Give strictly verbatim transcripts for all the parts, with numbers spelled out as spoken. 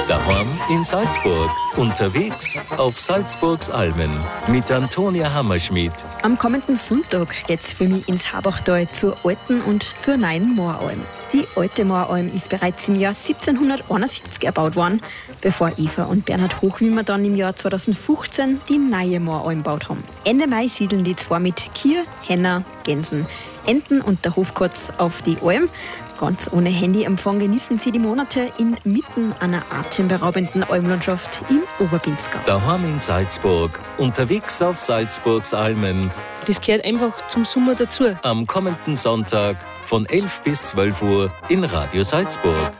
Daheim in Salzburg. Unterwegs auf Salzburgs Almen mit Antonia Hammerschmidt. Am kommenden Sonntag geht's für mich ins Habachtal zur alten und zur neuen Mooralm. Die alte Mooralm ist bereits im Jahr siebzehnhunderteinundsiebzig erbaut worden, bevor Eva und Bernhard Hochwimmer dann im Jahr zweitausendfünfzehn die neue Mooralm gebaut haben. Ende Mai siedeln die zwei mit Kier, Henner, Gänsen, Enten und der Hofkatz auf die Alm. Ganz ohne Handyempfang genießen sie die Monate inmitten einer atemberaubenden Almlandschaft im Oberbinsgau. Daheim in Salzburg. Unterwegs auf Salzburgs Almen. Das gehört einfach zum Sommer dazu. Am kommenden Sonntag von elf bis zwölf Uhr in Radio Salzburg.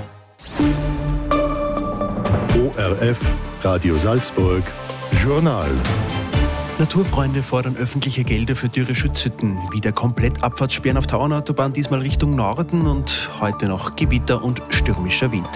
O R F, Radio Salzburg, Journal. Naturfreunde fordern öffentliche Gelder für Dürre-Schutzhütten. Wieder komplett Abfahrtssperren auf Tauernautobahn, diesmal Richtung Norden und heute noch Gewitter und stürmischer Wind.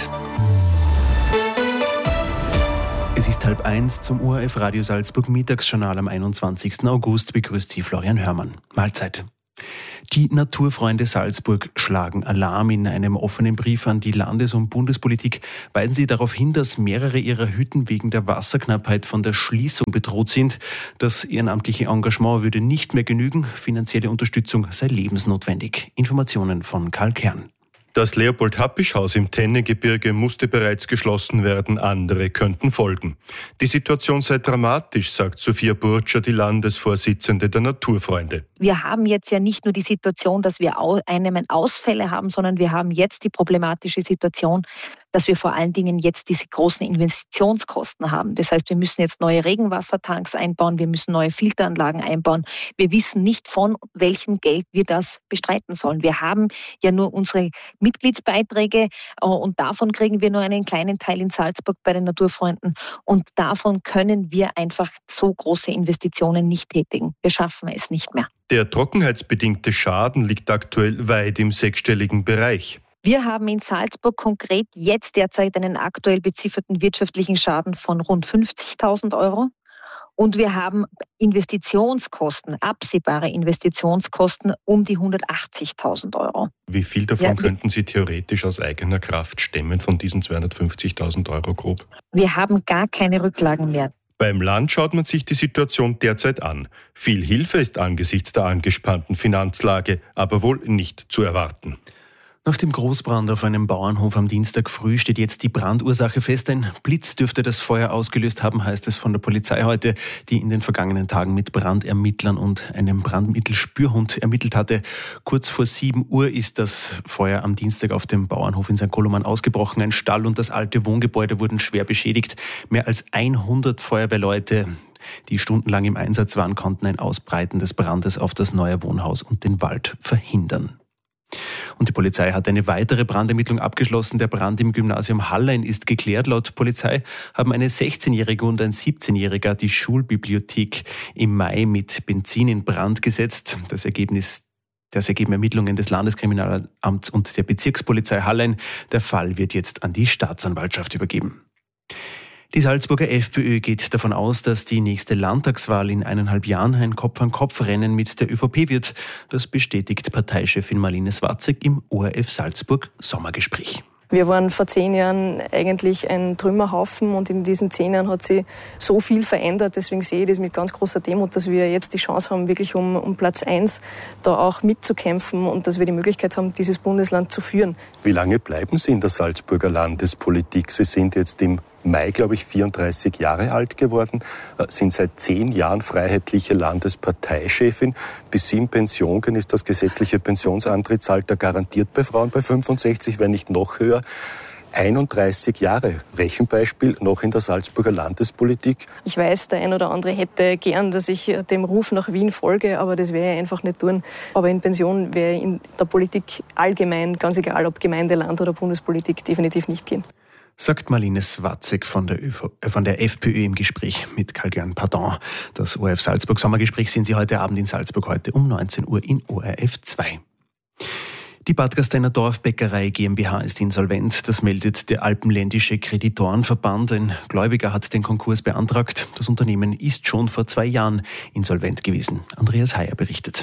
Es ist halb eins zum O R F Radio Salzburg Mittagsjournal am einundzwanzigsten August. Begrüßt Sie Florian Hörmann. Mahlzeit. Die Naturfreunde Salzburg schlagen Alarm. In einem offenen Brief an die Landes- und Bundespolitik weisen sie darauf hin, dass mehrere ihrer Hütten wegen der Wasserknappheit von der Schließung bedroht sind. Das ehrenamtliche Engagement würde nicht mehr genügen. Finanzielle Unterstützung sei lebensnotwendig. Informationen von Karl Kern. Das Leopold-Happisch-Haus im Tennegebirge musste bereits geschlossen werden, andere könnten folgen. Die Situation sei dramatisch, sagt Sophia Burtscher, die Landesvorsitzende der Naturfreunde. Wir haben jetzt ja nicht nur die Situation, dass wir einnehmend Ausfälle haben, sondern wir haben jetzt die problematische Situation, dass wir vor allen Dingen jetzt diese großen Investitionskosten haben. Das heißt, wir müssen jetzt neue Regenwassertanks einbauen, wir müssen neue Filteranlagen einbauen. Wir wissen nicht, von welchem Geld wir das bestreiten sollen. Wir haben ja nur unsere Mitgliedsbeiträge und davon kriegen wir nur einen kleinen Teil in Salzburg bei den Naturfreunden und davon können wir einfach so große Investitionen nicht tätigen. Wir schaffen es nicht mehr. Der trockenheitsbedingte Schaden liegt aktuell weit im sechsstelligen Bereich. Wir haben in Salzburg konkret jetzt derzeit einen aktuell bezifferten wirtschaftlichen Schaden von rund fünfzigtausend Euro. Und wir haben Investitionskosten, absehbare Investitionskosten um die hundertachtzigtausend Euro. Wie viel davon ja, könnten Sie theoretisch aus eigener Kraft stemmen von diesen zweihundertfünfzigtausend Euro grob? Wir haben gar keine Rücklagen mehr. Beim Land schaut man sich die Situation derzeit an. Viel Hilfe ist angesichts der angespannten Finanzlage aber wohl nicht zu erwarten. Nach dem Großbrand auf einem Bauernhof am Dienstag früh steht jetzt die Brandursache fest. Ein Blitz dürfte das Feuer ausgelöst haben, heißt es von der Polizei heute, die in den vergangenen Tagen mit Brandermittlern und einem Brandmittelspürhund ermittelt hatte. Kurz vor sieben Uhr ist das Feuer am Dienstag auf dem Bauernhof in Sankt Koloman ausgebrochen. Ein Stall und das alte Wohngebäude wurden schwer beschädigt. Mehr als hundert Feuerwehrleute, die stundenlang im Einsatz waren, konnten ein Ausbreiten des Brandes auf das neue Wohnhaus und den Wald verhindern. Und die Polizei hat eine weitere Brandermittlung abgeschlossen. Der Brand im Gymnasium Hallein ist geklärt. Laut Polizei haben eine sechzehnjährige und ein siebzehnjähriger die Schulbibliothek im Mai mit Benzin in Brand gesetzt. Das Ergebnis Das ergeben Ermittlungen des Landeskriminalamts und der Bezirkspolizei Hallein. Der Fall wird jetzt an die Staatsanwaltschaft übergeben. Die Salzburger FPÖ geht davon aus, dass die nächste Landtagswahl in eineinhalb Jahren ein Kopf-an-Kopf-Rennen mit der ÖVP wird. Das bestätigt Parteichefin Marlene Swatzek im O R F Salzburg Sommergespräch. Wir waren vor zehn Jahren eigentlich ein Trümmerhaufen und in diesen zehn Jahren hat sich so viel verändert. Deswegen sehe ich das mit ganz großer Demut, dass wir jetzt die Chance haben, wirklich um, um Platz eins da auch mitzukämpfen und dass wir die Möglichkeit haben, dieses Bundesland zu führen. Wie lange bleiben Sie in der Salzburger Landespolitik? Sie sind jetzt im Mai, glaube ich, vierunddreißig Jahre alt geworden, sind seit zehn Jahren freiheitliche Landesparteichefin. Bis Sie in Pension gehen, ist das gesetzliche Pensionsantrittsalter garantiert bei Frauen bei fünfundsechzig, wenn nicht noch höher. einunddreißig Jahre, Rechenbeispiel, noch in der Salzburger Landespolitik. Ich weiß, der ein oder andere hätte gern, dass ich dem Ruf nach Wien folge, aber das werde ich einfach nicht tun. Aber in Pension werde ich in der Politik allgemein, ganz egal ob Gemeinde, Land oder Bundespolitik, definitiv nicht gehen. Sagt Marlene Swatzek von der, ÖV, äh, von der FPÖ im Gespräch mit Karl-Gern Pardon. Das O R F Salzburg Sommergespräch sehen Sie heute Abend in Salzburg, heute um neunzehn Uhr in O R F zwei. Die Bad Gasteiner Dorfbäckerei GmbH ist insolvent. Das meldet der Alpenländische Kreditorenverband. Ein Gläubiger hat den Konkurs beantragt. Das Unternehmen ist schon vor zwei Jahren insolvent gewesen. Andreas Heyer berichtet.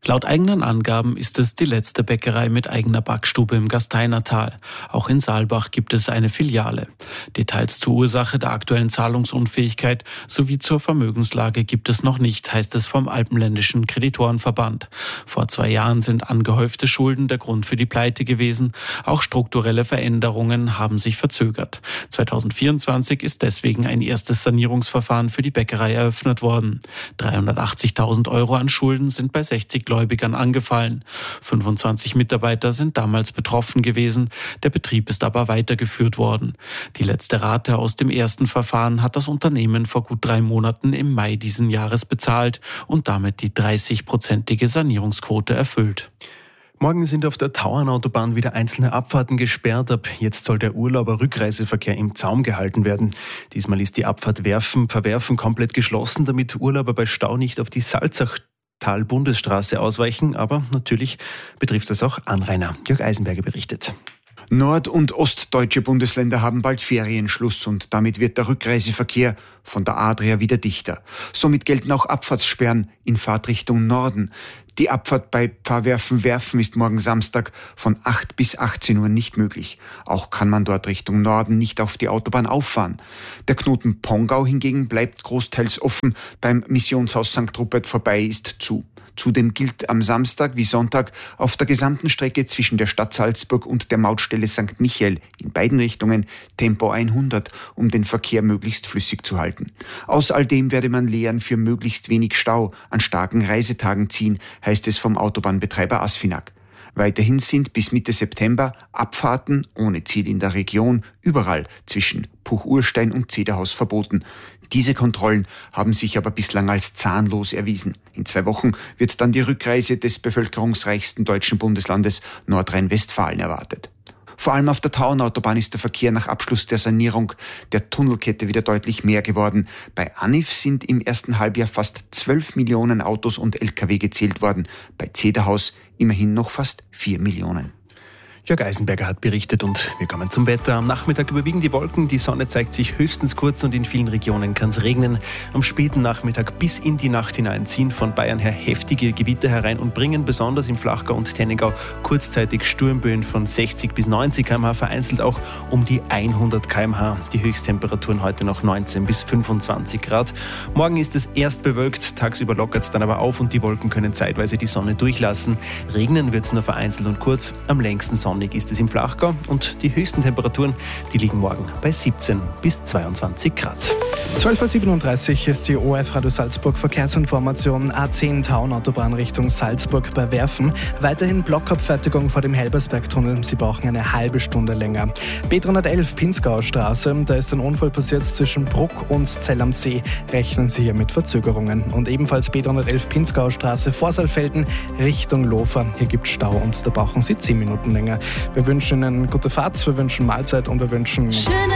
Laut eigenen Angaben ist es die letzte Bäckerei mit eigener Backstube im Gasteinertal. Auch in Saalbach gibt es eine Filiale. Details zur Ursache der aktuellen Zahlungsunfähigkeit sowie zur Vermögenslage gibt es noch nicht, heißt es vom Alpenländischen Kreditorenverband. Vor zwei Jahren sind angehäufte Schulden der Grund für die Pleite gewesen. Auch strukturelle Veränderungen haben sich verzögert. zweitausendvierundzwanzig ist deswegen ein erstes Sanierungsverfahren für die Bäckerei eröffnet worden. dreihundertachtzigtausend Euro an Schulden sind bei sechzig Gläubigern angefallen. fünfundzwanzig Mitarbeiter sind damals betroffen gewesen. Der Betrieb ist aber weitergeführt worden. Die letzte Rate aus dem ersten Verfahren hat das Unternehmen vor gut drei Monaten im Mai diesen Jahres bezahlt und damit die dreißig-prozentige Sanierungsquote erfüllt. Morgen sind auf der Tauernautobahn wieder einzelne Abfahrten gesperrt. Ab jetzt soll der Urlauber-Rückreiseverkehr im Zaum gehalten werden. Diesmal ist die Abfahrt Werfen, Verwerfen komplett geschlossen, damit Urlauber bei Stau nicht auf die Salzachtal-Bundesstraße ausweichen. Aber natürlich betrifft das auch Anrainer. Jörg Eisenberger berichtet. Nord- und ostdeutsche Bundesländer haben bald Ferienschluss und damit wird der Rückreiseverkehr von der Adria wieder dichter. Somit gelten auch Abfahrtssperren in Fahrtrichtung Norden. Die Abfahrt bei Pfarrwerfen-Werfen ist morgen Samstag von acht bis achtzehn Uhr nicht möglich. Auch kann man dort Richtung Norden nicht auf die Autobahn auffahren. Der Knoten Pongau hingegen bleibt großteils offen. Beim Missionshaus Sankt Rupert vorbei ist zu. Zudem gilt am Samstag wie Sonntag auf der gesamten Strecke zwischen der Stadt Salzburg und der Mautstelle Sankt Michael in beiden Richtungen Tempo hundert, um den Verkehr möglichst flüssig zu halten. Aus all dem werde man Lehren für möglichst wenig Stau an starken Reisetagen ziehen, heißt es vom Autobahnbetreiber Asfinag. Weiterhin sind bis Mitte September Abfahrten ohne Ziel in der Region überall zwischen Puch-Urstein und Zederhaus verboten. Diese Kontrollen haben sich aber bislang als zahnlos erwiesen. In zwei Wochen wird dann die Rückreise des bevölkerungsreichsten deutschen Bundeslandes Nordrhein-Westfalen erwartet. Vor allem auf der Tauernautobahn ist der Verkehr nach Abschluss der Sanierung der Tunnelkette wieder deutlich mehr geworden. Bei Anif sind im ersten Halbjahr fast zwölf Millionen Autos und L K W gezählt worden. Bei Zederhaus immerhin noch fast vier Millionen. Jörg Eisenberger hat berichtet und wir kommen zum Wetter. Am Nachmittag überwiegen die Wolken, die Sonne zeigt sich höchstens kurz und in vielen Regionen kann es regnen. Am späten Nachmittag bis in die Nacht hinein ziehen von Bayern her heftige Gewitter herein und bringen besonders im Flachgau und Tennegau kurzzeitig Sturmböen von sechzig bis neunzig Kilometer pro Stunde, vereinzelt auch um die hundert Kilometer pro Stunde. Die Höchsttemperaturen heute noch neunzehn bis fünfundzwanzig Grad. Morgen ist es erst bewölkt, tagsüber lockert es dann aber auf und die Wolken können zeitweise die Sonne durchlassen. Regnen wird es nur vereinzelt und kurz, am längsten Sonne. Sonnig ist es im Flachgau und die höchsten Temperaturen, die liegen morgen bei siebzehn bis zweiundzwanzig Grad. zwölf Uhr siebenunddreißig ist die O R F Radio Salzburg Verkehrsinformation A zehn Tauernautobahn Richtung Salzburg bei Werfen. Weiterhin Blockabfertigung vor dem Helbersbergtunnel. Sie brauchen eine halbe Stunde länger. B dreihundertelf Pinzgauer Straße, da ist ein Unfall passiert zwischen Bruck und Zell am See. Rechnen Sie hier mit Verzögerungen. Und ebenfalls B dreihundertelf Pinzgauer Straße vor Saalfelden Richtung Lofer. Hier gibt es Stau und da brauchen Sie zehn Minuten länger. Wir wünschen Ihnen gute Fahrt, wir wünschen Mahlzeit und wir wünschen...